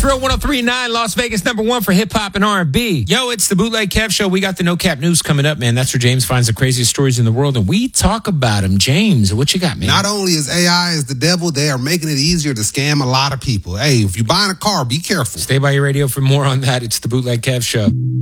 Real 103.9, Las Vegas #1 for hip hop and R&B. Yo, it's the Bootleg Kev Show. We got the No Cap News coming up, man. That's where James finds the craziest stories in the world, and we talk about them. James, what you got, man? Not only is AI is the devil, they are making it easier to scam a lot of people. Hey, if you're buying a car, be careful. Stay by your radio for more on that. It's the Bootleg Kev Show.